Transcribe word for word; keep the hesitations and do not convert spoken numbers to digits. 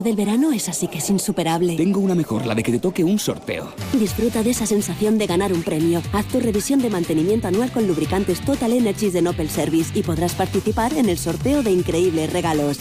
del verano es así que es insuperable. Tengo una mejor, la de que te toque un sorteo. Disfruta de esa sensación de ganar un premio. Haz tu revisión de mantenimiento anual con lubricantes Total Energies de Opel Service y podrás participar en el sorteo de increíbles regalos.